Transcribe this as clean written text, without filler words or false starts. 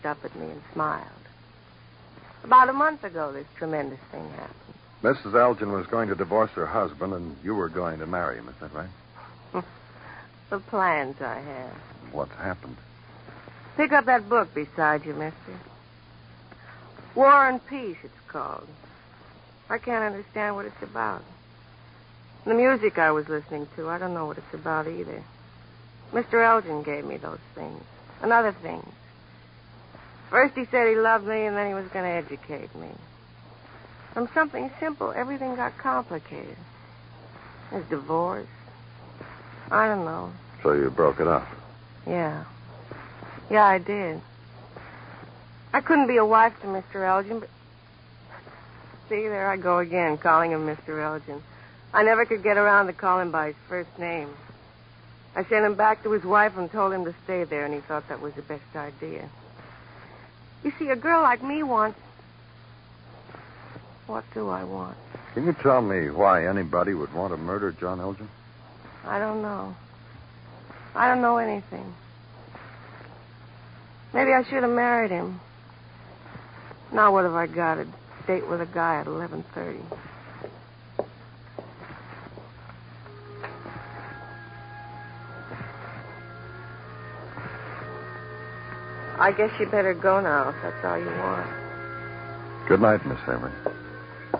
looked up at me and smiled. About a month ago, this tremendous thing happened. Mrs. Elgin was going to divorce her husband, and you were going to marry him. Is that right? The plans I had. What's happened? Pick up that book beside you, mister. War and Peace, it's called. I can't understand what it's about. The music I was listening to, I don't know what it's about either. Mr. Elgin gave me those things. And other things. First he said he loved me, and then he was going to educate me. From something simple, everything got complicated. His divorce. I don't know. So you broke it up? Yeah. Yeah, I did. I couldn't be a wife to Mr. Elgin, but... See, there I go again, calling him Mr. Elgin. I never could get around to call him by his first name. I sent him back to his wife and told him to stay there, and he thought that was the best idea. You see, a girl like me wants... What do I want? Can you tell me why anybody would want to murder John Elgin? I don't know. I don't know anything. Maybe I should have married him. Now what have I got? A date with a guy at 11:30. I guess you better go now if that's all you want. Good night, Miss Avery.